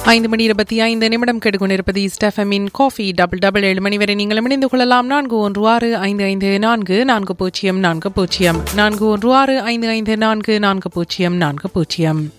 5:25 கேட்டுக்கொண்டிருப்பது ஸ்டெஃபமின் coffee double 7 மணி வரை நீங்கள் இணைந்து கொள்ளலாம். 4165544040 4165544040.